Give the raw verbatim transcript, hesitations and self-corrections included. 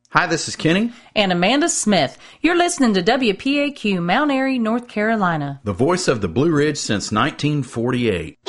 Hi, this is Kenny. And Amanda Smith. You're listening to W P A Q, Mount Airy, North Carolina. The voice of the Blue Ridge since nineteen forty-eight.